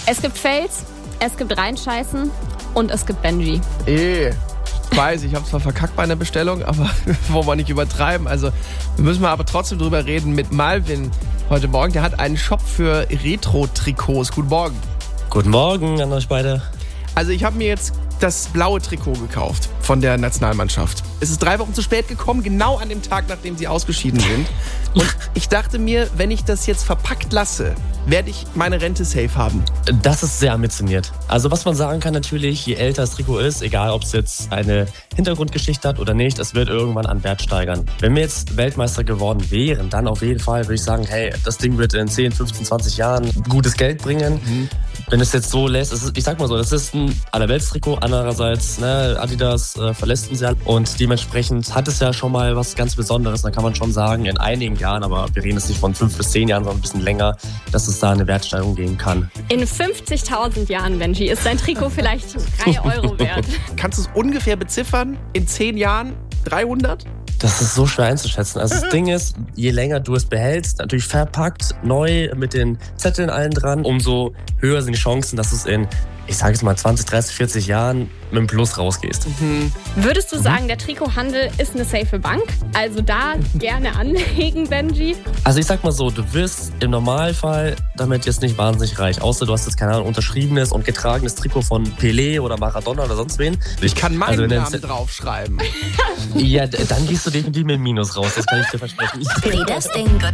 Es gibt Fails, es gibt Reinscheißen und es gibt Benji. Ich weiß, ich habe zwar verkackt bei einer Bestellung, aber wollen wir nicht übertreiben. Also müssen wir aber trotzdem drüber reden mit Malvin heute Morgen. Der hat einen Shop für Retro-Trikots. Guten Morgen. Guten Morgen an euch beide. Also ich habe mir jetzt das blaue Trikot gekauft von der Nationalmannschaft. Es ist 3 Wochen zu spät gekommen, genau an dem Tag, nachdem sie ausgeschieden sind. Und ich dachte mir, wenn ich das jetzt verpackt lasse, werde ich meine Rente safe haben. Das ist sehr ambitioniert. Also was man sagen kann natürlich, je älter das Trikot ist, egal ob es jetzt eine Hintergrundgeschichte hat oder nicht, es wird irgendwann an Wert steigern. Wenn wir jetzt Weltmeister geworden wären, dann auf jeden Fall würde ich sagen, hey, das Ding wird in 10, 15, 20 Jahren gutes Geld bringen. Wenn es jetzt so lässt, ich sag mal so, das ist ein Allerweltstrikot. Andererseits, Adidas verlässt uns ja. Und dementsprechend hat es ja schon mal was ganz Besonderes. Da kann man schon sagen, in einigen Jahren, aber wir reden jetzt nicht von 5 bis 10 Jahren, sondern ein bisschen länger, dass es da eine Wertsteigerung geben kann. In 50.000 Jahren, Benji, ist dein Trikot vielleicht 3 Euro wert. Kannst du es ungefähr beziffern? In 10 Jahren 300? Das ist so schwer einzuschätzen. Also das Ding ist, je länger du es behältst, natürlich verpackt, neu mit den Zetteln allen dran, umso höher sind die Chancen, dass du es in, ich sage jetzt mal 20, 30, 40 Jahren mit einem Plus rausgehst. Würdest du sagen, der Trikothandel ist eine safe Bank? Also da gerne anlegen, Benji? Also ich sag mal so, du wirst im Normalfall damit jetzt nicht wahnsinnig reich. Außer du hast jetzt, keine Ahnung, unterschriebenes und getragenes Trikot von Pelé oder Maradona oder sonst wen. Ich kann meinen Also Namen draufschreiben. Ja, dann gehst du definitiv mit dem Minus raus, das kann ich dir versprechen. Wie das Ding